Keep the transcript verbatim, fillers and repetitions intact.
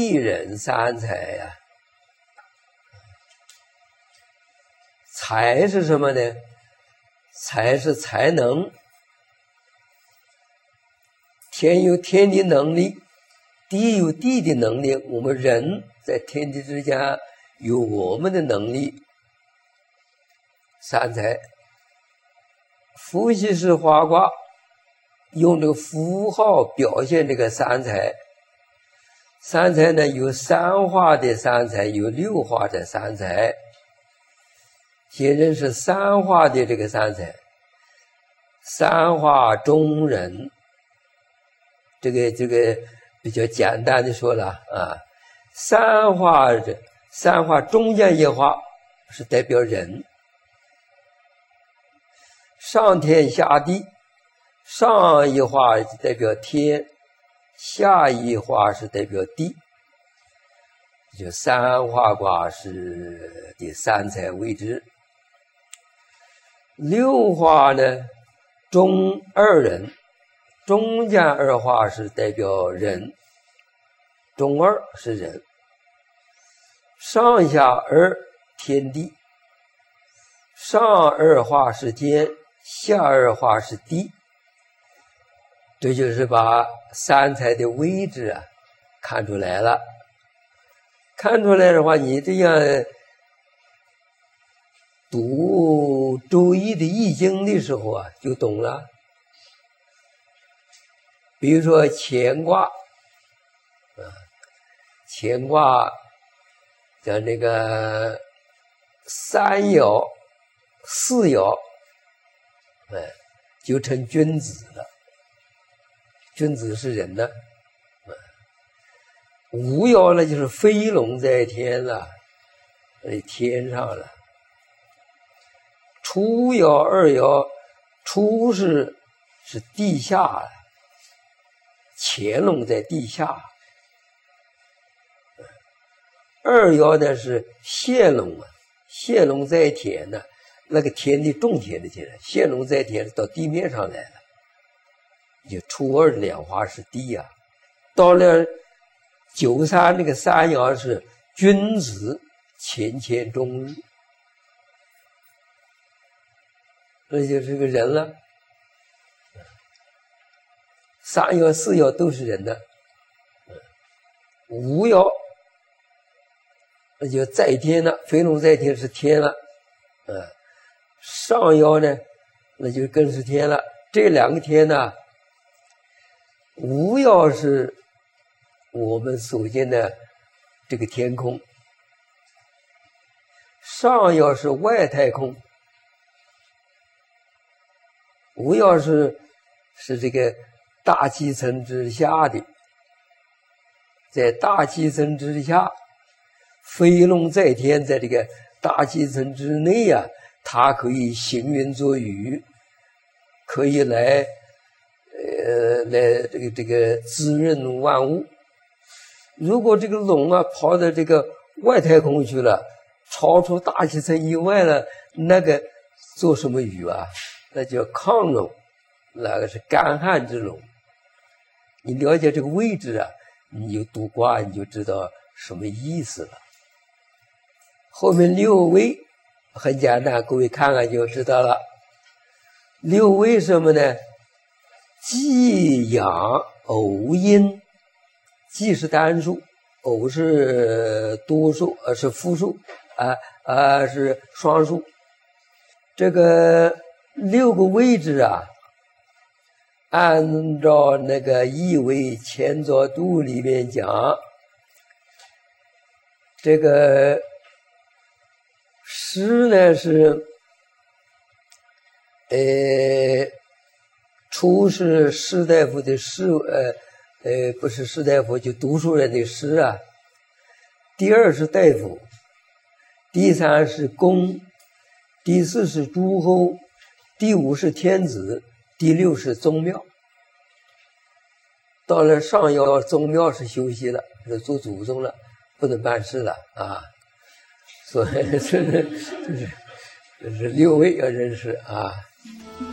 地人三才呀、啊。才是什么呢？才是才能。天有天的能力，地有地的能力，我们人在天地之间有我们的能力。三才，伏羲氏画卦用这个符号表现这个三才。三才呢，有三画的三才，有六画的三才。先认识三画的这个三才。三画中人，这个这个比较简单的说了啊，三画这三画中间一画是代表人。上天下地，上一画代表天，下一画是代表地，就三画卦是第三才位置。六画呢，中二人，中间二画是代表人，中二是人，上下二天地，上二画是天，下二画是地。这就是把三才的位置啊看出来了。看出来的话，你这样读《周易》的易经的时候啊，就懂了。比如说乾卦，啊，乾卦讲这个三爻、四爻，哎，就成君子了。君子是人呢，五爻呢就是飞龙在天了，在天上了。初爻、二爻，初是是地下了，潜龙在地下。二爻呢是现龙啊，现龙在天呢，那个天地种田的天，现龙在天到地面上来了。就初二两画是地啊，到了九三那个三爻是君子乾乾中日，那就是个人了。三爻四爻都是人的，五爻那就在天了，飞龙在天是天了，嗯，上爻呢那就更是天了。这两个天呢，五爻是我们所见的这个天空，上爻是外太空，五爻是是这个大气层之下的，在大气层之下，飞龙在天，在这个大气层之内啊，它可以行云作雨，可以来呃，来这个这个滋润万物。如果这个龙啊跑到这个外太空去了，超出大气层以外了，那个做什么雨啊？那叫亢龙，那个是干旱之龙。你了解这个位置啊，你就读卦你就知道什么意思了。后面六位很简单，各位看看就知道了。六位什么呢？既阳偶阴，既是单数，偶是多数，呃是复数，啊啊是双数。这个六个位置啊，按照那个《易为乾作度》里面讲，这个师呢是，呃。初是士大夫的士，呃呃，不是士大夫，就读书人的士啊。第二是大夫，第三是公，第四是诸侯，第五是天子，第六是宗庙。到了上爻，宗庙是休息了，是做祖宗了，不能办事了啊。所以这是这是这是六位要认识啊。